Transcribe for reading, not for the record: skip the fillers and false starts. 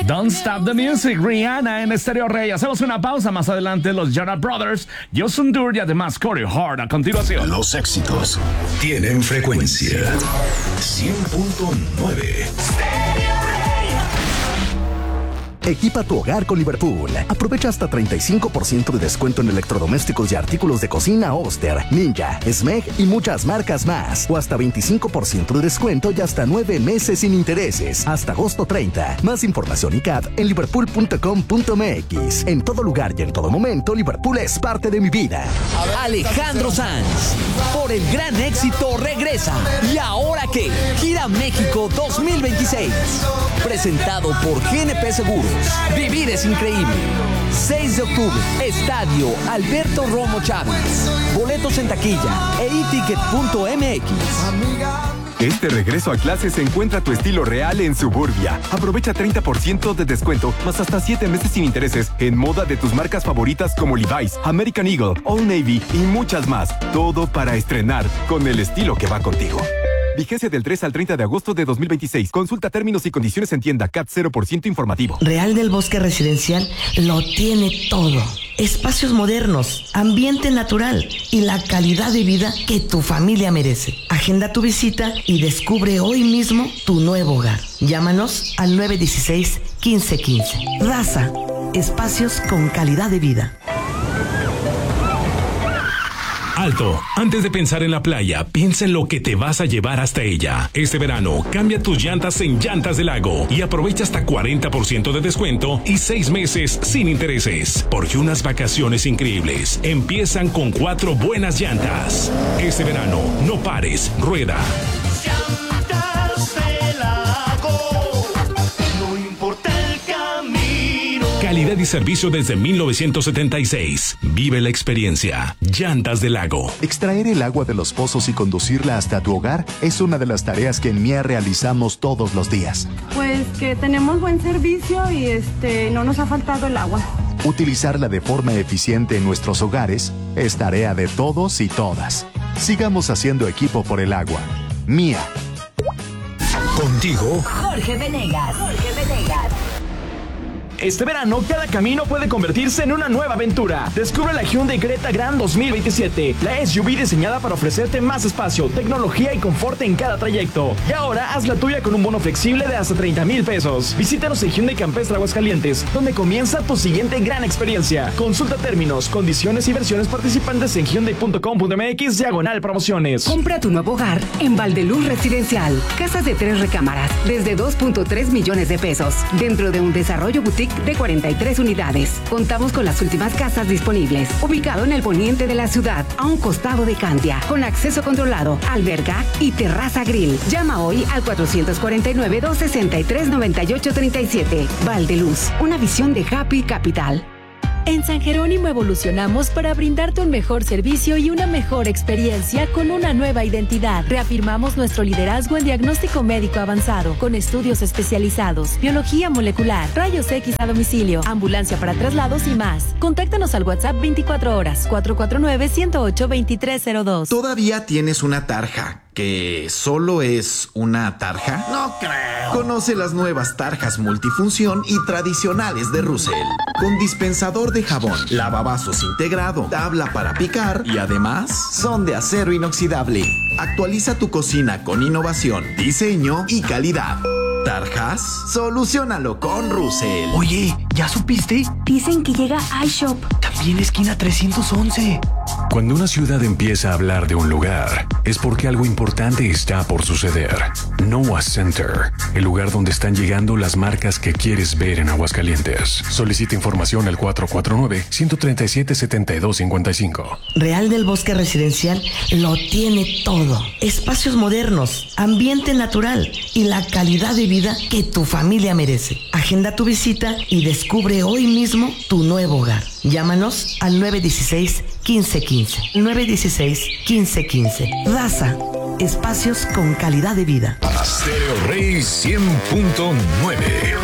Don't Stop the Music, Rihanna en Stereo Rey. Hacemos una pausa, más adelante los Jonas Brothers, Josun Dur y además Corey Hart a continuación. Los éxitos tienen frecuencia 100.9. Equipa tu hogar con Liverpool. Aprovecha hasta 35% de descuento en electrodomésticos y artículos de cocina Oster, Ninja, Smeg y muchas marcas más. O hasta 25% de descuento y hasta 9 meses sin intereses. Hasta agosto 30. Más información y CAT en liverpool.com.mx. En todo lugar y en todo momento, Liverpool es parte de mi vida. Alejandro Sanz, por el gran éxito, regresa. ¿Y ahora qué? Gira México 2026. Presentado por GNP Seguros. Vivir es increíble. 6 de octubre, Estadio Alberto Romo Chávez. Boletos en taquilla e eticket.mx. Este regreso a clases encuentra tu estilo real en Suburbia. Aprovecha 30% de descuento, más hasta 7 meses sin intereses en moda de tus marcas favoritas como Levi's, American Eagle, Old Navy y muchas más. Todo para estrenar con el estilo que va contigo. Vigencia del 3 al 30 de agosto de 2026. Consulta términos y condiciones en tienda. CAT 0% informativo. Real del Bosque Residencial lo tiene todo. Espacios modernos, ambiente natural y la calidad de vida que tu familia merece. Agenda tu visita y descubre hoy mismo tu nuevo hogar. Llámanos al 916-1515. Raza, espacios con calidad de vida. Alto, antes de pensar en la playa, piensa en lo que te vas a llevar hasta ella. Este verano, cambia tus llantas en Llantas del Lago y aprovecha hasta 40% de descuento y 6 meses sin intereses. Porque unas vacaciones increíbles empiezan con 4 buenas llantas. Este verano, no pares, rueda. Llantas del Lago, no importa el camino. Calidad y servicio desde 1976. Vive la experiencia. Llantas del Lago. Extraer el agua de los pozos y conducirla hasta tu hogar es una de las tareas que en MIA realizamos todos los días. Pues que tenemos buen servicio y no nos ha faltado el agua. Utilizarla de forma eficiente en nuestros hogares es tarea de todos y todas. Sigamos haciendo equipo por el agua. MIA. Contigo, Jorge Venegas. Este verano, cada camino puede convertirse en una nueva aventura. Descubre la Hyundai Creta Grand 2027, la SUV diseñada para ofrecerte más espacio, tecnología y confort en cada trayecto. Y ahora, haz la tuya con un bono flexible de hasta 30,000 pesos. Visítanos en Hyundai Campestre Aguascalientes, donde comienza tu siguiente gran experiencia. Consulta términos, condiciones y versiones participantes en hyundai.com.mx/promociones. Compra tu nuevo hogar en Valdeluz Residencial. Casas de 3 recámaras, desde 2.3 millones de pesos. Dentro de un desarrollo boutique de 43 unidades. Contamos con las últimas casas disponibles. Ubicado en el poniente de la ciudad, a un costado de Cantia, con acceso controlado, alberca y terraza grill. Llama hoy al 449-263-9837. Valdeluz, una visión de Happy Capital. En San Jerónimo evolucionamos para brindarte un mejor servicio y una mejor experiencia con una nueva identidad. Reafirmamos nuestro liderazgo en diagnóstico médico avanzado, con estudios especializados, biología molecular, rayos X a domicilio, ambulancia para traslados y más. Contáctanos al WhatsApp 24 horas, 449-108-2302. ¿Todavía tienes una tarja que solo es una tarja? No creo. Conoce las nuevas tarjas multifunción y tradicionales de Russell. Con dispensador de jabón, lavavasos integrado, tabla para picar y además son de acero inoxidable. Actualiza tu cocina con innovación, diseño y calidad. ¿Tarjas? Soluciónalo con Russell. Oye, ¿ya supiste? Dicen que llega iShop. También esquina 311. Cuando una ciudad empieza a hablar de un lugar, es porque algo importante está por suceder. Noah Center, el lugar donde están llegando las marcas que quieres ver en Aguascalientes. Solicita información al 449-137-7255. Real del Bosque Residencial lo tiene todo. Espacios modernos, ambiente natural y la calidad de vida que tu familia merece. Agenda tu visita y descubre hoy mismo tu nuevo hogar. Llámanos al 916-1515. 916-1515. Raza, espacios con calidad de vida. Stereo Rey 100.9.